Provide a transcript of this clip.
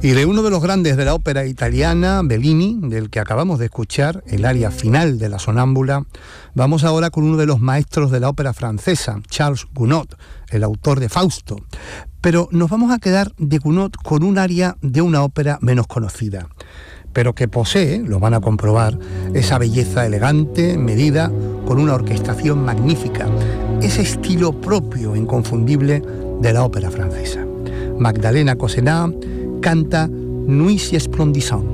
Y de uno de los grandes de la ópera italiana, Bellini, del que acabamos de escuchar el aria final de La Sonámbula, vamos ahora con uno de los maestros de la ópera francesa, Charles Gounod, el autor de Fausto. Pero nos vamos a quedar de Gounod con un aria de una ópera menos conocida, pero que posee, lo van a comprobar, esa belleza elegante, medida, con una orquestación magnífica, ese estilo propio, inconfundible, de la ópera francesa. Magdalena Cossenat canta Nuits Esplendissantes.